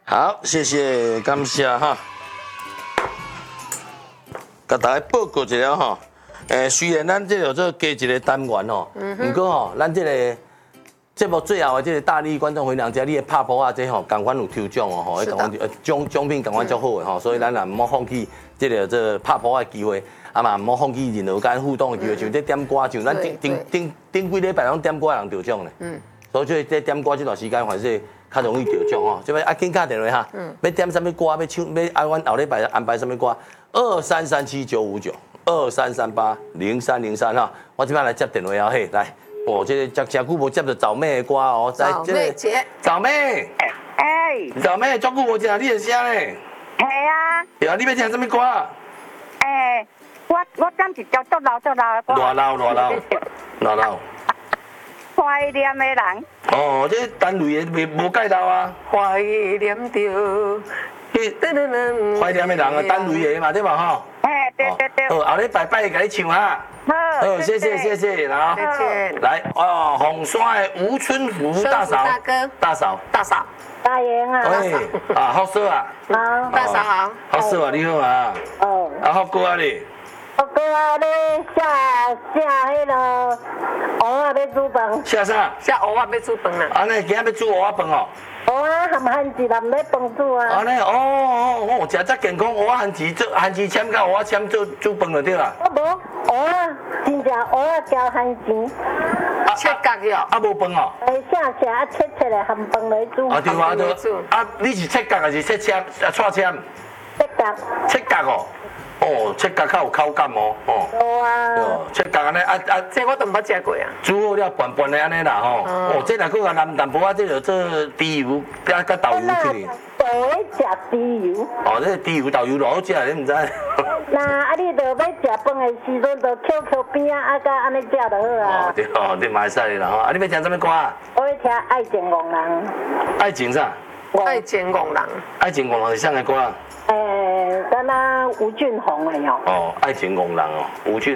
好，谢谢，感谢哈。甲大家报告一下哈，虽然咱这个做加一个单元吼，不过吼，咱这个节目最后的这个大力观众分享者，你的拍波啊，这吼，赶快有抽奖哦吼，赶快奖品赶快足好的吼，所以咱也唔好放弃这个拍波的机会，啊嘛唔好放弃任何间互动的机会，像这点歌，像咱顶几礼拜拢点歌人得奖呢，所以这点歌这段时间还是较容易得奖吼，这边啊紧打电话哈，要点什么歌，要唱，要按阮后礼拜安排什么歌，23379592，23380303哈，我这边来接电话啊嘿，来。哦，这个真久无接到赵妹的歌哦， 赵妹姐， 赵妹，赵妹，足久无听你的声嘞。 系啊。 对啊，你要听什么歌？ 我点一条足老的歌。 偌老。 怀念的人。 哦，这单类的无介绍啊。 怀念着。 怀念的人啊，单类的嘛，对吧吼？ 对。 好，后礼拜拜给你唱哈。好，谢谢，然后来哦，红山的吴春福大嫂，大嫂， 大爷啊， 啊，好嫂啊， 好， 大嫂好， 好嫂啊，你好啊， 哦， 啊，好哥啊你， 好哥啊，你下迄个蚵仔要煮饭， 下啥？ 下蚵仔要煮饭啦， 安尼今日要煮蚵仔饭哦。 蚵仔含番薯淋咧饭煮啊。 安尼哦，食遮健康，蚵仔番薯签甲蚵仔签煮饭就对啦。 无蚵仔，真正蚵仔加番薯。 切角哟。 啊，无饭哦。 下啊切的含饭来煮。 啊对啊对。啊，你是切角还是切签？啊，串签？ 切角。 切角哦。哦，切角较有口感哦。哦。 有啊。 切角安尼啊， 这我都冇食过啊。 煮好了拌拌的安尼啦吼。哦，这若搁甲南淡薄仔，这就做猪油加豆油之类。 我咧食猪油。 哦，这猪油豆油偌好食，你唔知？ 那啊，你着要食饭的时阵，着扣边啊，甲安尼食就好啊。 哦，对哦，你嘛会使啦吼。啊，你要听什么歌啊？ 我要听《爱情憨人》。 爱情啥？ 爱情憨人。 爱情憨人是啥个歌啊？ 敢若吴俊宏的哟。 哦，爱情憨人哦，吴俊